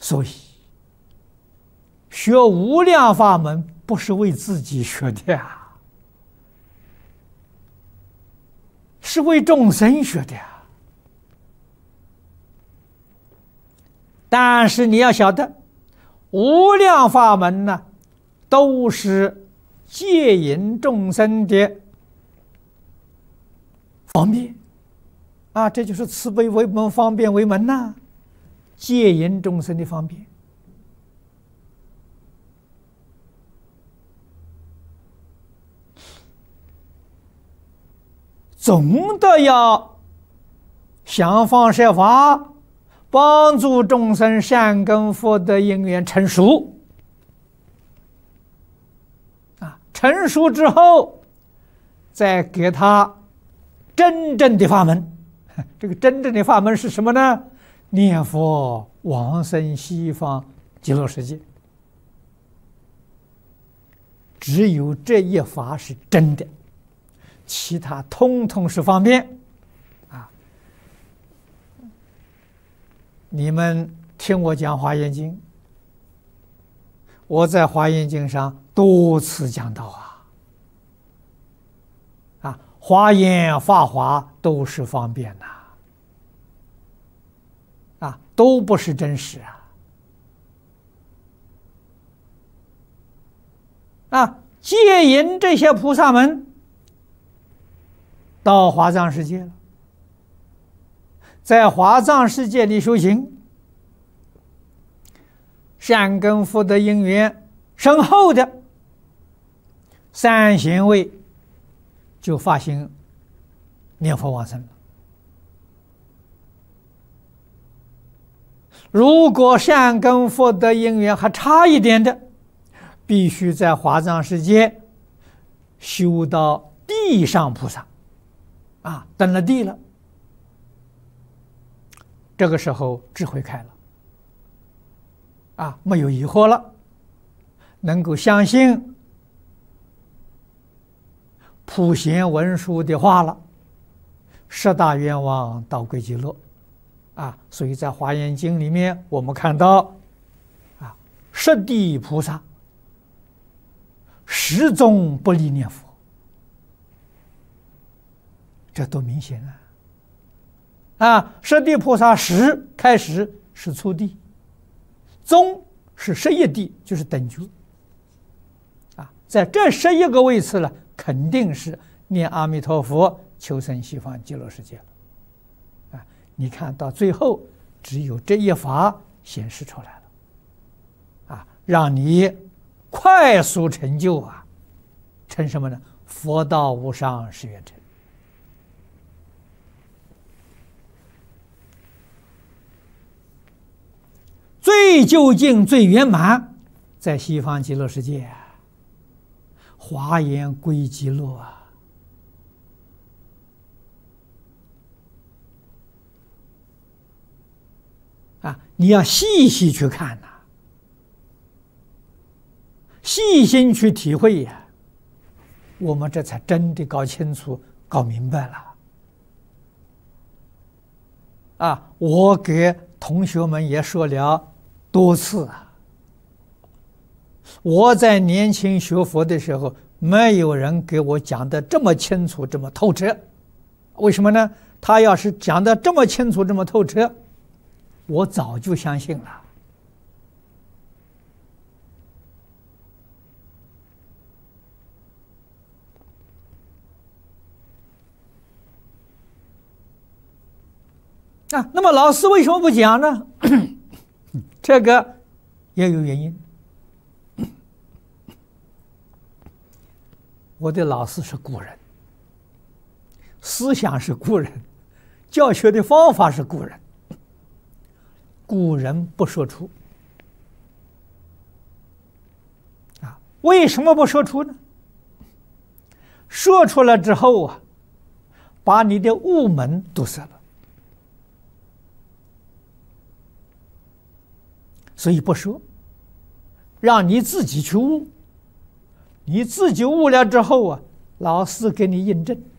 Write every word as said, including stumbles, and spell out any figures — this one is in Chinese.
所以学无量法门不是为自己学的呀，是为众生学的呀。但是你要晓得，无量法门呢，都是戒引众生的方便啊，这就是慈悲为门，方便为门呐、啊，戒引众生的方便。总的要想方设法帮助众生善根福德因缘成熟啊，成熟之后再给他真正的法门。这个真正的法门是什么呢？念佛往生西方极乐世界。只有这一法是真的，其他通通是方便啊！你们听我讲《华严经》，我在《华严经》上多次讲到啊，啊，华严、法华都是方便呐、啊，啊，都不是真实啊，啊，戒引这些菩萨们到华藏世界了，在华藏世界里修行，善根福德因缘深厚的三贤位就发心念佛往生了。如果善根福德因缘还差一点的，必须在华藏世界修到地上菩萨啊，登了地了，这个时候智慧开了啊，没有疑惑了，能够相信普贤文殊的话了，十大愿望到归极乐啊。所以在《华严经》里面，我们看到啊，十地菩萨始终不离念佛，这多明显啊！啊，十地菩萨始开始是初地，中是十一地，就是等觉啊。在这十一个位次了，肯定是念阿弥陀佛求生西方极乐世界了啊！你看到最后，只有这一法显示出来了啊，让你快速成就啊！成什么呢？佛道无上誓愿成。最究竟、最圆满，在西方极乐世界，华严归极乐啊！啊，你要细细去看呐、啊，细心去体会呀、啊，我们这才真的搞清楚、搞明白了。啊，我给同学们也说了多次啊，我在年轻学佛的时候，没有人给我讲的这么清楚、这么透彻。为什么呢？他要是讲的这么清楚、这么透彻，我早就相信了。啊，那么老师为什么不讲呢？这个也有原因。我的老师是古人，思想是古人，教学的方法是古人，古人不说出。啊，为什么不说出呢？说出来之后啊，把你的悟门堵塞了。所以不说，让你自己去悟，你自己悟了之后啊，老师给你印证。